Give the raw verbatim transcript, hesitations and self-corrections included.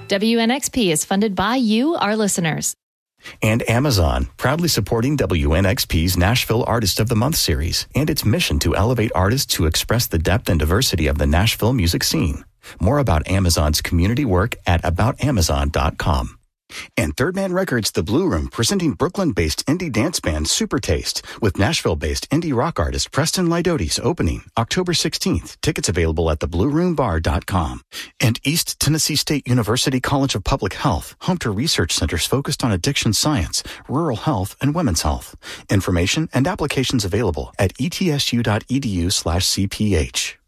W N X P is funded by you, our listeners. And Amazon, proudly supporting W N X P's Nashville Artist of the Month series and its mission to elevate artists who express the depth and diversity of the Nashville music scene. More about Amazon's community work at about amazon dot com. And Third Man Records The Blue Room, presenting Brooklyn-based indie dance band Super Taste with Nashville-based indie rock artist Preston Lidotes, opening October sixteenth. Tickets available at the blue room bar dot com. And East Tennessee State University College of Public Health, home to research centers focused on addiction science, rural health, and women's health. Information and applications available at e t s u dot e d u slash c p h.